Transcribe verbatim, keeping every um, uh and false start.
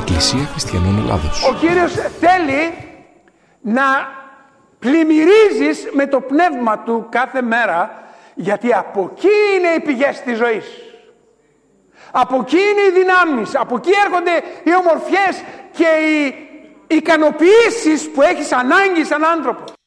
Εκκλησία Χριστιανών Ελλάδος. Ο Κύριος θέλει να πλημμυρίζεις με το πνεύμα Του κάθε μέρα, γιατί από εκεί είναι οι πηγές της ζωής. Από εκεί είναι οι δυνάμεις, από εκεί έρχονται οι ομορφιές και οι ικανοποιήσεις που έχεις ανάγκη σαν άνθρωπο.